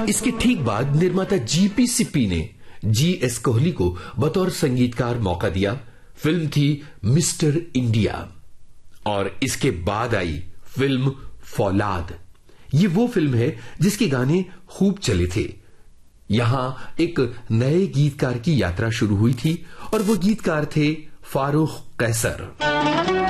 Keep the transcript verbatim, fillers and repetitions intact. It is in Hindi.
इसके ठीक बाद निर्माता जीपी सिप्पी ने जी एस कोहली को बतौर संगीतकार मौका दिया। फिल्म थी मिस्टर इंडिया और इसके बाद आई फिल्म फौलाद। ये वो फिल्म है जिसके गाने खूब चले थे। यहां एक नए गीतकार की यात्रा शुरू हुई थी और वो गीतकार थे फारूक कैसर।